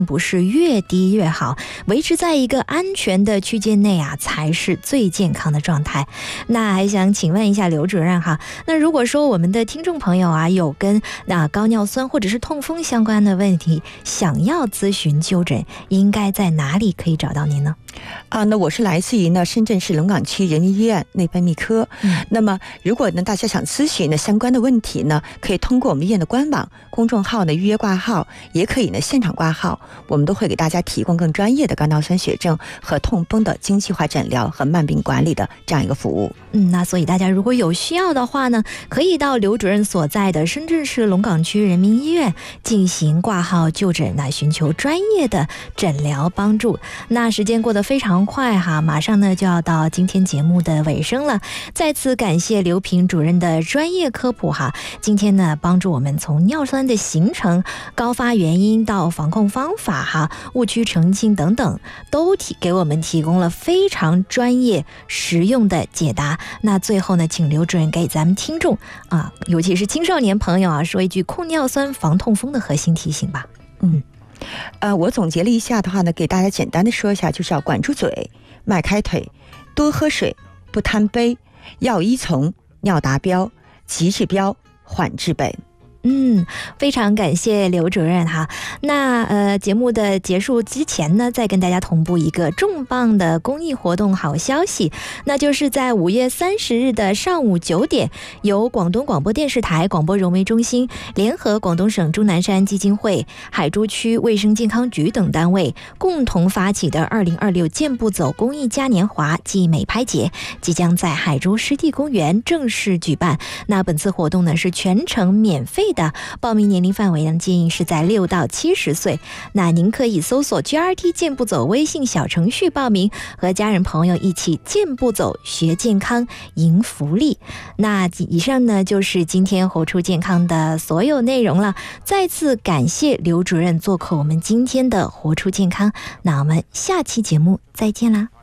不是越低越好，维持在一个安全的区间内啊，才是最健康的状态。那还想请问一下刘主任哈，那如果说我们的听众朋友啊，有跟高尿酸或者是痛风相关的问题，想要咨询就诊，应该在哪里可以找到您呢？ 那我是来自于深圳市龙岗区人民医院内分泌科。那么如果大家想咨询相关的问题呢，可以通过我们医院的官网公众号预约挂号，也可以现场挂号，我们都会给大家提供更专业的高尿酸血症和痛风的精细化诊疗和慢病管理的这样一个服务。 那所以大家如果有需要的话呢，可以到刘主任所在的深圳市龙岗区人民医院进行挂号就诊，来寻求专业的诊疗帮助。那时间过得非常快哈，马上呢就要到今天节目的尾声了。再次感谢刘平主任的专业科普哈，今天呢帮助我们从尿酸的形成、高发原因到防控方法哈、误区澄清等等，都给我们提供了非常专业实用的解答。那最后呢，请刘主任给咱们听众尤其是青少年朋友说一句控尿酸防痛风的核心提醒吧。 我总结了一下的话呢，给大家简单的说一下，就是要管住嘴，迈开腿，多喝水，不贪杯，药依从，尿达标，急治标，缓治本。 非常感谢刘主任哈。那节目的结束之前呢，再跟大家同步一个重磅的公益活动好消息，那就是在5月30日的上午9点，由广东广播电视台广播融媒中心联合广东省钟南山基金会、海珠区卫生健康局等单位共同发起的2026健步走公益嘉年华暨美拍节，即将在海珠湿地公园正式举办。那本次活动呢是全程免费的，报名年龄范围呢建议是在6到70岁。那您可以搜索 GRT 健步走微信小程序报名，和家人朋友一起健步走，学健康，赢福利。那以上呢就是今天活出健康的所有内容了。再次感谢刘主任做客我们今天的活出健康，那我们下期节目再见啦。